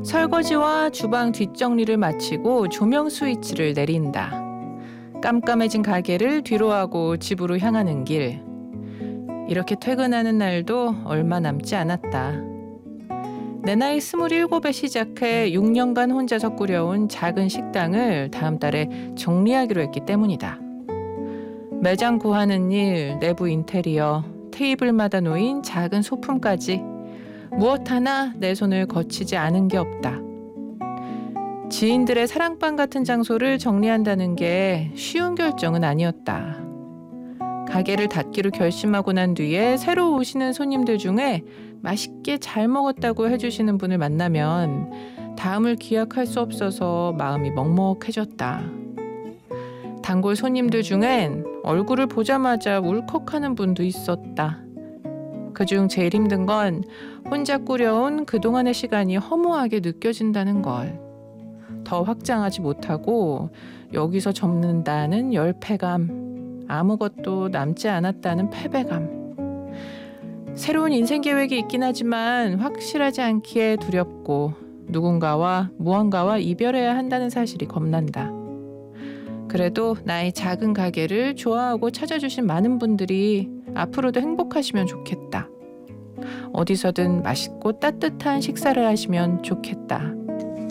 설거지와 주방 뒷정리를 마치고 조명 스위치를 내린다. 깜깜해진 가게를 뒤로하고 집으로 향하는 길. 이렇게 퇴근하는 날도 얼마 남지 않았다. 내 나이 27에 시작해 6년간 혼자서 꾸려온 작은 식당을 다음 달에 정리하기로 했기 때문이다. 매장 구하는 일, 내부 인테리어, 테이블마다 놓인 작은 소품까지 무엇 하나 내 손을 거치지 않은 게 없다. 지인들의 사랑방 같은 장소를 정리한다는 게 쉬운 결정은 아니었다. 가게를 닫기로 결심하고 난 뒤에 새로 오시는 손님들 중에 맛있게 잘 먹었다고 해주시는 분을 만나면 다음을 기약할 수 없어서 마음이 먹먹해졌다. 단골 손님들 중엔 얼굴을 보자마자 울컥하는 분도 있었다. 그중 제일 힘든 건 혼자 꾸려온 그동안의 시간이 허무하게 느껴진다는 걸. 더 확장하지 못하고 여기서 접는다는 열패감, 아무것도 남지 않았다는 패배감. 새로운 인생 계획이 있긴 하지만 확실하지 않기에 두렵고 누군가와 무언가와 이별해야 한다는 사실이 겁난다. 그래도 나의 작은 가게를 좋아하고 찾아주신 많은 분들이 앞으로도 행복하시면 좋겠다. 어디서든 맛있고 따뜻한 식사를 하시면 좋겠다.